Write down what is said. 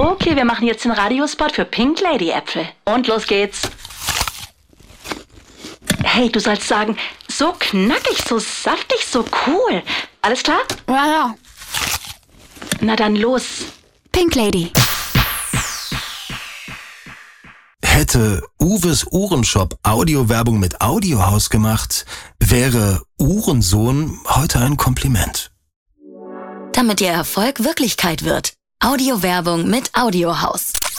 Okay, wir machen jetzt den Radiospot für Pink Lady Äpfel. Und los geht's. Hey, du sollst sagen, so knackig, so saftig, so cool. Alles klar? Ja. Na dann los. Pink Lady. Hätte Uwes Uhrenshop Audiowerbung mit Audiohaus gemacht, wäre Uhrensohn heute ein Kompliment. Damit Ihr Erfolg Wirklichkeit wird. Audiowerbung mit Audiohaus.